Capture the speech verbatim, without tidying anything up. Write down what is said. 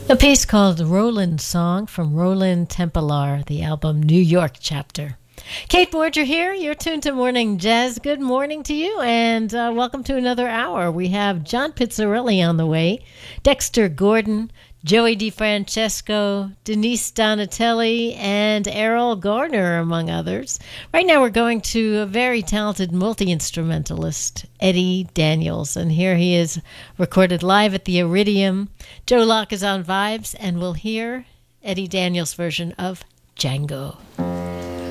A piece called Roland Song from Roland Tempelar, the album New York Chapter. Kate Borger here. You're tuned to Morning Jazz. Good morning to you, and uh, welcome to another hour. We have John Pizzarelli on the way, Dexter Gordon, Joey DeFrancesco, Denise Donatelli, and Errol Garner, among others. Right now we're going to a very talented multi-instrumentalist, Eddie Daniels, and here he is recorded live at the Iridium. Joe Locke is on vibes, and we'll hear Eddie Daniels' version of Django.